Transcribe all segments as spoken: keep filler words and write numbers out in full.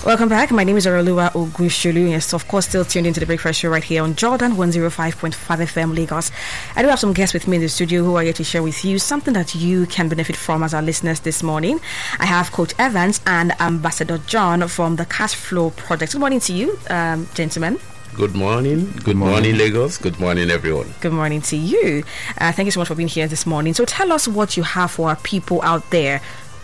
Welcome back. My name is Aroluwa Ogushulu. Yes, of course, still tuned into the Breakfast Show right here on Jordan one oh five point five F M Lagos. I do have some guests with me in the studio who are here to share with you something that you can benefit from as our listeners this morning. I have Coach Evans and Ambassador John from the Cash Flow Project. Good morning to you, um, gentlemen. Good morning. Good morning, morning, Lagos. Good morning, everyone. Good morning to you. Uh, thank you so much for being here this morning. So tell us what you have for our people out there.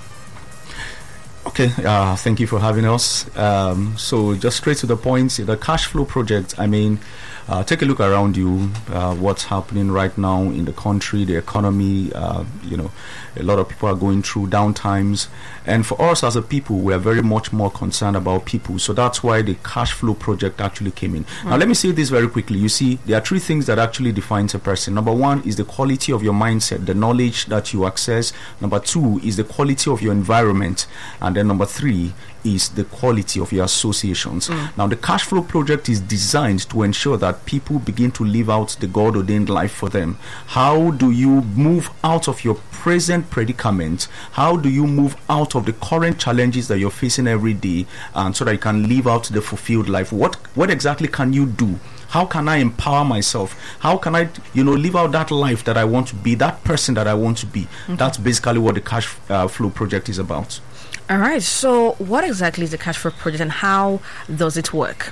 Okay, uh, thank you for having us. Um, so just straight to the point, the Cash Flow Project, I mean, uh, take a look around you, uh, what's happening right now in the country, the economy, uh, you know, a lot of people are going through down times. And for us as a people, we are very much more concerned about people. So that's why the Cash Flow Project actually came in. Mm. Now, let me say this very quickly. You see, there are three things that actually defines a person. Number one is the quality of your mindset, the knowledge that you access. Number two is the quality of your environment. And then number three is the quality of your associations. Mm. Now, the Cash Flow Project is designed to ensure that people begin to live out the God-ordained life for them. How do you move out of your present predicament? How do you move out of the current challenges that you're facing every day, and so that you can live out the fulfilled life? What what exactly can you do? How can I empower myself? How can I, you know, live out that life that I want to be, that person that I want to be? Mm-hmm. That's basically what the Cash uh, Flow Project is about. All right. So what exactly is the Cash Flow Project and how does it work?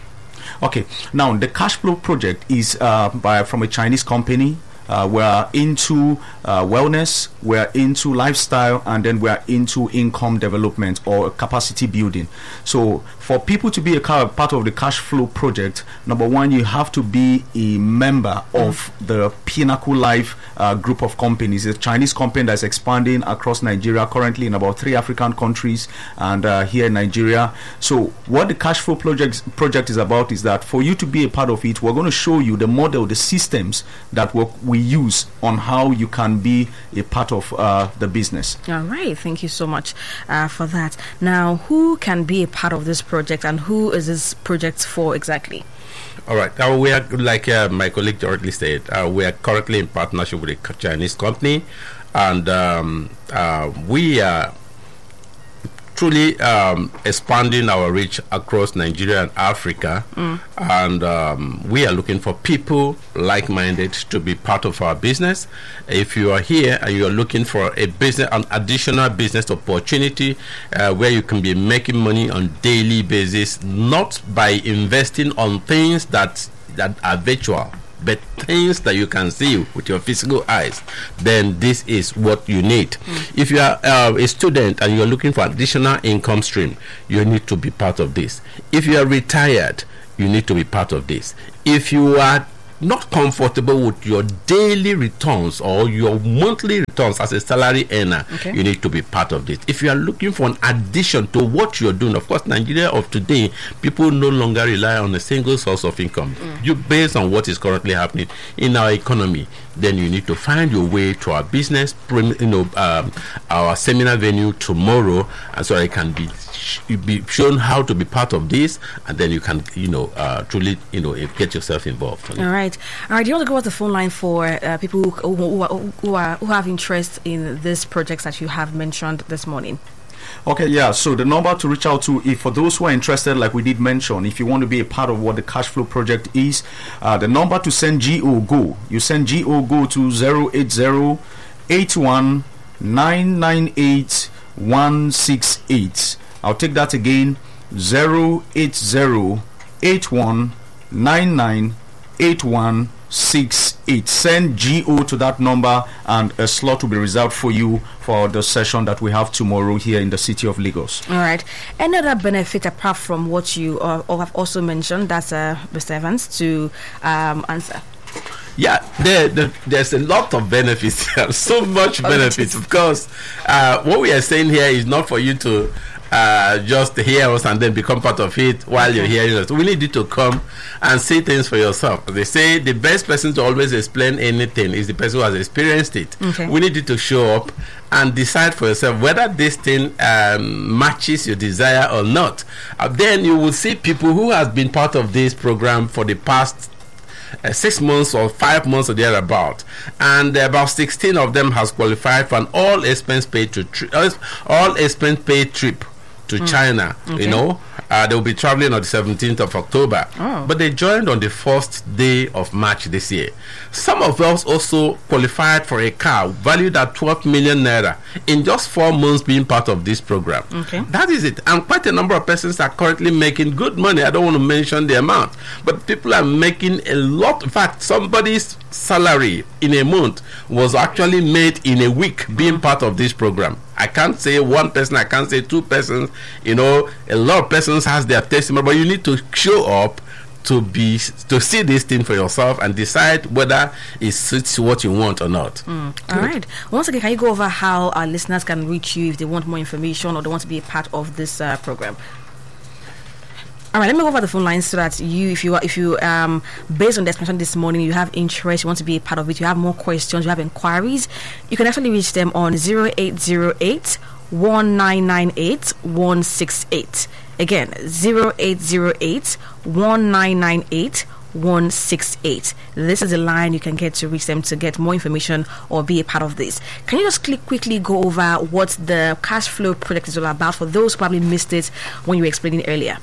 Okay. Now, the Cash Flow Project is uh, by from a Chinese company. Uh, we're into uh, wellness, we're into lifestyle, and then we're into income development or capacity building. So for people to be a part of the Cash Flow Project, number one, you have to be a member of the Pinnacle Life uh, group of companies. It's a Chinese company that's expanding across Nigeria, currently in about three African countries, and uh, here in Nigeria. So what the Cash Flow Project, project is about is that for you to be a part of it, we're going to show you the model, the systems that we we use on how you can be a part of uh, the business. All right, thank you so much uh, for that. Now, who can be a part of this project, and who is this project for exactly? All right, uh, we are, like uh, my colleague already said, uh, we are currently in partnership with a Chinese company, and um, uh, we are truly um, expanding our reach across Nigeria and Africa, mm. and um, we are looking for people like-minded to be part of our business. If you are here and you are looking for a business, an additional business opportunity uh, where you can be making money on daily basis, not by investing on things that that are virtual, but things that you can see with your physical eyes, then this is what you need. Mm. If you are uh, a student and you're looking for additional income stream, you need to be part of this. If you are retired, you need to be part of this. If you are not comfortable with your daily returns or your monthly returns as a salary earner, okay, you need to be part of this. If you are looking for an addition to what you're doing, of course, Nigeria of today, people no longer rely on a single source of income. Mm. You based on what is currently happening in our economy, then you need to find your way to our business, you know, um, our seminar venue tomorrow, and so I can be be shown how to be part of this, and then you can, you know, uh, truly, you know, get yourself involved. All right, all right. Do you want to go to the phone line for uh, people who, who, are, who are who have interest in these projects that you have mentioned this morning? Okay, yeah, so the number to reach out to, if for those who are interested, like we did mention, if you want to be a part of what the Cash Flow Project is, uh, the number to send G O GO, you send G O GO to zero eight zero, eight one, nine nine eight, one six eight. I'll take that again, zero eight zero, eight one, nine nine eight one six eight. Send G O to that number, and a slot will be reserved for you for the session that we have tomorrow here in the city of Lagos. All right. Any other benefit apart from what you uh, or have also mentioned, that's uh, Mister Evans, to um, answer? Yeah, there, there, there's a lot of benefits. So much benefits, because uh, what we are saying here is not for you to uh, just hear us and then become part of it while okay. you're hearing us. We need you to come and see things for yourself. They say the best person to always explain anything is the person who has experienced it. Okay. We need you to show up and decide for yourself whether this thing um, matches your desire or not. Uh, then you will see people who has been part of this program for the past Uh, six months or five months or thereabout, and uh, about sixteen of them has qualified for an all expense paid to tri- all expense paid trip to mm. China. Okay. You know, Uh, they will be traveling on the seventeenth of October. Oh. But they joined on the first day of March this year. Some of us also qualified for a car valued at twelve million naira in just four months being part of this program. Okay. That is it. And quite a number of persons are currently making good money. I don't want to mention the amount, but people are making a lot. In fact, somebody's salary in a month was actually made in a week being part of this program. I can't say one person, I can't say two persons. You know, a lot of persons has their testimony, but you need to show up to be to see this thing for yourself and decide whether it suits what you want or not. Mm. All right. Once again, can you go over how our listeners can reach you if they want more information or they want to be a part of this uh, program? All right, let me go over the phone lines so that you, if you are, if you, um, based on the explanation this morning, you have interest, you want to be a part of it, you have more questions, you have inquiries, you can actually reach them on zero eight zero eight, one nine nine eight, one six eight. Again, zero eight zero eight, one nine nine eight, one six eight. This is the line you can get to reach them to get more information or be a part of this. Can you just click, quickly go over what the cash flow project is all about for those who probably missed it when you were explaining earlier?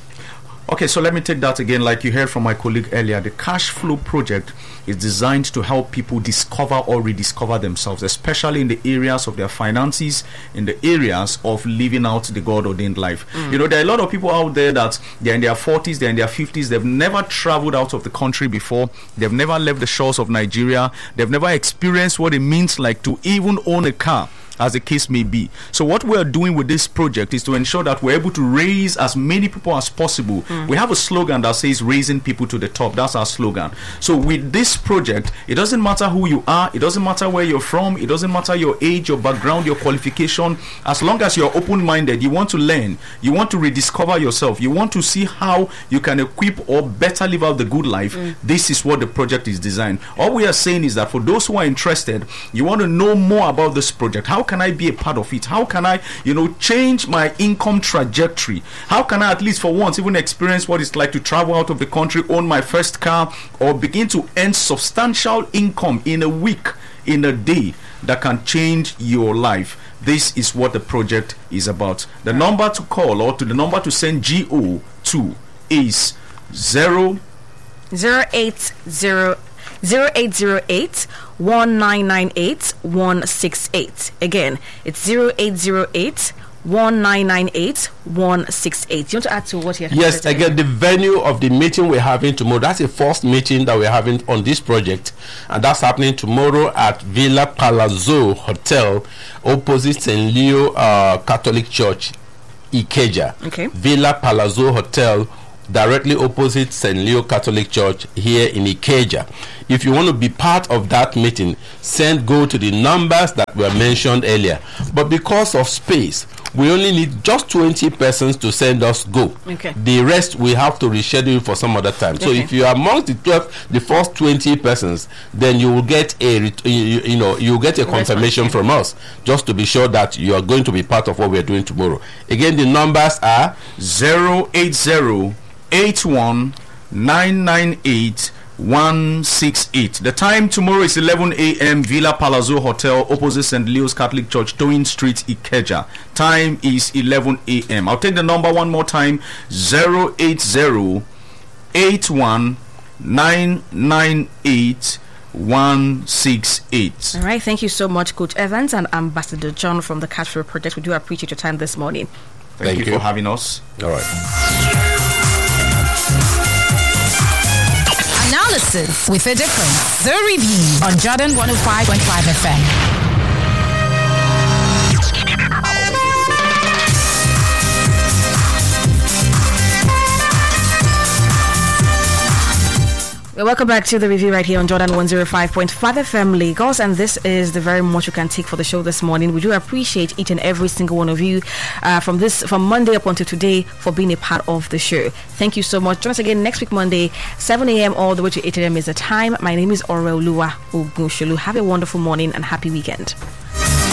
Okay, so let me take that again. Like you heard from my colleague earlier, the cash flow project is designed to help people discover or rediscover themselves, especially in the areas of their finances, in the areas of living out the God-ordained life. Mm. You know, there are a lot of people out there that they're in their forties, they're in their fifties, they've never traveled out of the country before, they've never left the shores of Nigeria, they've never experienced what it means like to even own a car, as the case may be. So what we're doing with this project is to ensure that we're able to raise as many people as possible. Mm. We have a slogan that says raising people to the top. That's our slogan. So with this project, it doesn't matter who you are, it doesn't matter where you're from, it doesn't matter your age, your background, your qualification. As long as you're open-minded, you want to learn, you want to rediscover yourself, you want to see how you can equip or better live out the good life, mm. this is what the project is designed. All we are saying is that for those who are interested, you want to know more about this project. How can I be a part of it? How can I, you know, change my income trajectory? How can I at least for once even experience what it's like to travel out of the country, own my first car, or begin to earn substantial income in a week, in a day, that can change your life? This is what the project is about. The number to call or to the number to send G O to is zero zero eight zero zero eight zero eight, one nine nine eight, one six eight. Again, it's zero eight zero eight, one nine nine eight, one six eight. You want to add to what you have Yes, again, the venue of the meeting we're having tomorrow, that's the first meeting that we're having on this project, and that's happening tomorrow at Villa Palazzo Hotel, opposite Saint Leo uh, Catholic Church, Ikeja. Okay. Villa Palazzo Hotel, directly opposite Saint Leo Catholic Church here in Ikeja. If you want to be part of that meeting, send go to the numbers that were mentioned earlier. But because of space, we only need just twenty persons to send us go. Okay. The rest we have to reschedule for some other time. So Okay. if you are amongst the twelve, the first twenty persons, then you will get a ret- you, you know you will get a confirmation from us, just to be sure that you are going to be part of what we are doing tomorrow. Again, the numbers are zero eight zero eight one nine nine eight one six eight. The time tomorrow is eleven a.m. Villa Palazzo Hotel, opposite Saint Leo's Catholic Church, Towing Street, Ikeja. Time is eleven a.m. I'll take the number one more time: zero eight zero eight one nine nine eight one six eight. All right, thank you so much, Coach Evans and Ambassador John from the Cash Flow Project. We do appreciate your time this morning. Thank, Thank you, you for having us. all right. Analysis with a difference. The Review on Jordan one oh five point five F M. Welcome back to the review right here on Jordan one oh five point five F M Lagos, and this is the very much you can take for the show this morning. We do appreciate each and every single one of you uh, from this from Monday up until today for being a part of the show. Thank you so much. Join us again next week Monday, seven a.m. all the way to eight a.m. is the time. My name is Orel Lua Ogunshulu. Have a wonderful morning and happy weekend.